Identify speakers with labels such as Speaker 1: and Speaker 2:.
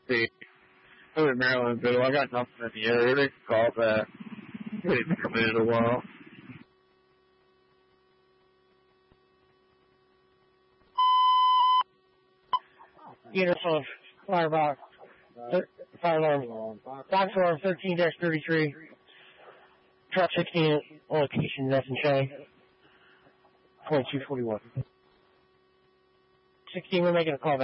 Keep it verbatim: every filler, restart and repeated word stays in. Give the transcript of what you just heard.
Speaker 1: See, I'm in Maryland, but I got nothing in the area. They can call back. They didn't come in in a while.
Speaker 2: Unit of Firebox, fire alarm, box alarm thirteen dash thirty-three, truck sixteen, location Nelson Shay, twenty-two forty-one. sixteen, we're making a call back.